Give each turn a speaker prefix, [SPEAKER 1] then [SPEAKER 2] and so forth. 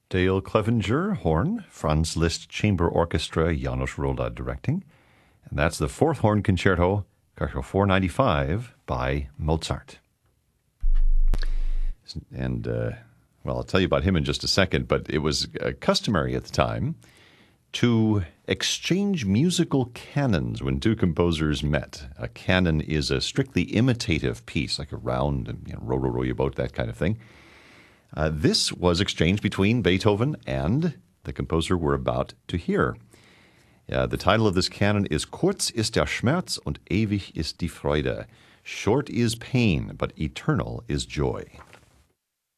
[SPEAKER 1] Dale Clevenger, horn, Franz Liszt Chamber Orchestra, Janos Rolla directing. And that's the Fourth Horn Concerto, Concerto 495 by Mozart. And, well, I'll tell you about him in just a second, but it was customary at the time to exchange musical canons when two composers met. A canon is a strictly imitative piece, like a round, and row your boat, that kind of thing. This was exchanged between Beethoven and the composer we're about to hear. The title of this canon is Kurz ist der Schmerz und ewig ist die Freude. Short is pain, but eternal is joy.